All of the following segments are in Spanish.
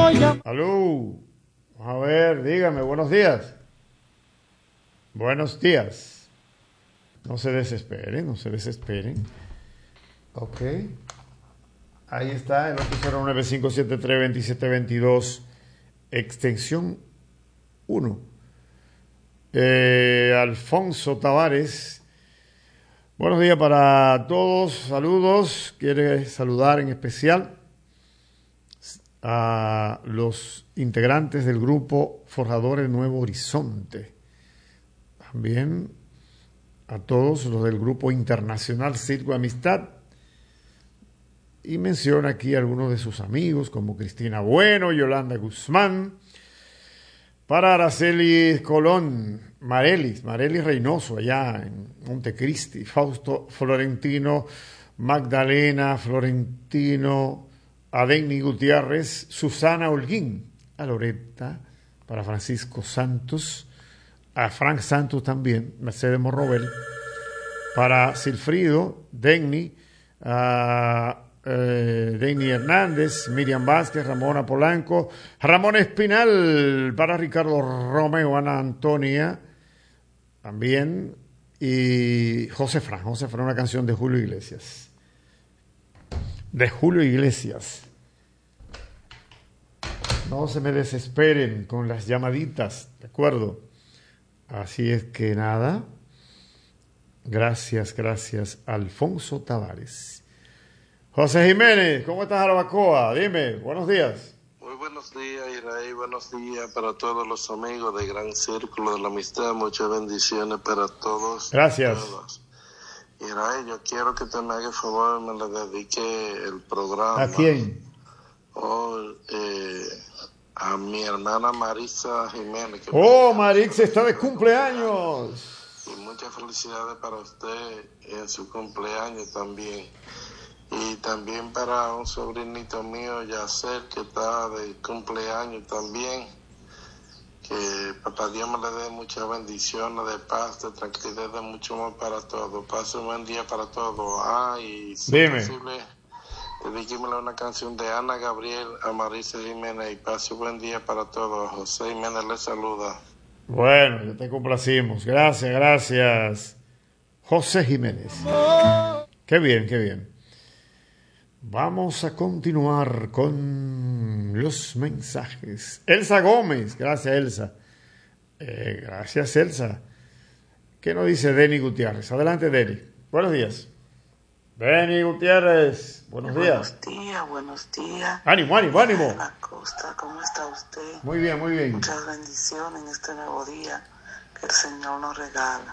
Aló, a ver, dígame, buenos días. Buenos días. No se desesperen, no se desesperen. Ok. Ahí está, el 809-573-2722, extensión 1. Alfonso Tavares. Buenos días para todos, saludos. Quiere saludar en especial a los integrantes del grupo Forjadores Nuevo Horizonte. También a todos los del grupo internacional Circo Amistad. Y menciona aquí a algunos de sus amigos como Cristina Bueno, Yolanda Guzmán, para Araceli Colón, Marelis Reynoso allá en Montecristi, Fausto Florentino, Magdalena Florentino, Adeni Gutiérrez, Susana Holguín, a Loretta, para Francisco Santos, a Frank Santos también, Mercedes Morrobel, para Silfrido, Denny, Denny Hernández, Miriam Vázquez, Ramona Polanco, Ramón Espinal, para Ricardo Romeo, Ana Antonia, también, y José Fran, una canción de Julio Iglesias. No se me desesperen con las llamaditas, ¿de acuerdo? Así es que nada, gracias, Alfonso Tavares. José Jiménez, ¿cómo estás, Arabacoa? Dime, buenos días. Muy buenos días, Iraí, buenos días para todos los amigos de Gran Círculo de la Amistad, muchas bendiciones para todos. Gracias. Iraí, yo quiero que te me haga el favor, me le dedique el programa. ¿A quién? A mi hermana Marisa Jiménez. Marisa está de cumpleaños. Y muchas felicidades para usted en su cumpleaños también. Y también para un sobrinito mío, Yacer, que está de cumpleaños también. Que papá Dios me le dé muchas bendiciones, de paz, de tranquilidad, de mucho amor para todos. Pase un buen día para todos. Y si es posible, dedíquemele una canción de Ana Gabriel a Marisa Jiménez y pase un buen día para todos. José Jiménez le saluda. Bueno, ya te complacimos. Gracias. José Jiménez. Qué bien. Vamos a continuar con los mensajes. Elsa Gómez, gracias Elsa. Gracias Elsa. ¿Qué nos dice Denny Gutiérrez? Adelante Denny. Buenos días. Denny Gutiérrez, buenos días. Buenos días. Ánimo. La Costa, ¿cómo está usted? Muy bien. Muchas bendiciones en este nuevo día que el Señor nos regala.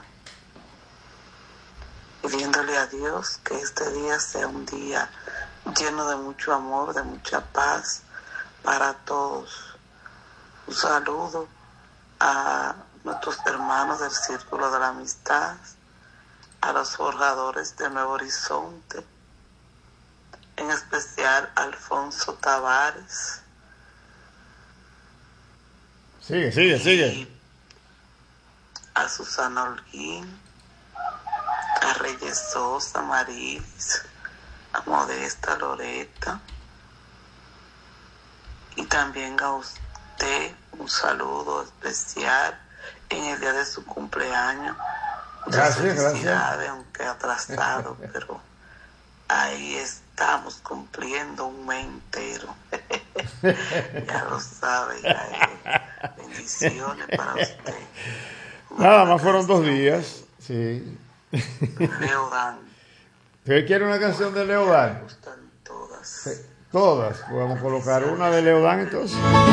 Pidiéndole a Dios que este día sea un día lleno de mucho amor, de mucha paz para todos. Un saludo a nuestros hermanos del Círculo de la Amistad, a los forjadores de Nuevo Horizonte, en especial a Alfonso Tavares. Sigue. A Susana Holguín, a Reyes Sosa, Marilis, a Modesta Loretta, y también a usted un saludo especial en el día de su cumpleaños. Muchas felicidades, aunque atrasado, pero ahí estamos cumpliendo un mes entero. Ya lo sabe, bendiciones para usted. Nada más fueron 2 días. Sí. Leodán. ¿Usted quiere una canción de Leodán? Me gustan todas. Todas. Podemos colocar una de Leodán entonces.